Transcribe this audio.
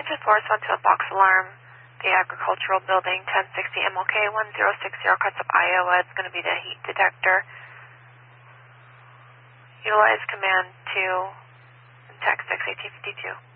Texas Forest went to a box alarm, the agricultural building, 1060 MLK 1060 Crescent, Iowa. It's going to be the heat detector. Utilize command 2 and text 61852.